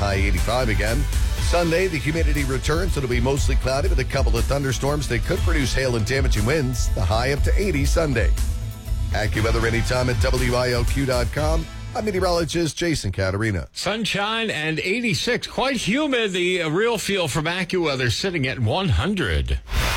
high 85 again. Sunday, the humidity returns. It'll be mostly cloudy with a couple of thunderstorms that could produce hail and damaging winds. The high up to 80 Sunday. AccuWeather anytime at WILQ.com. I'm meteorologist Jason Caterina. Sunshine and 86. Quite humid. The real feel from AccuWeather sitting at 100.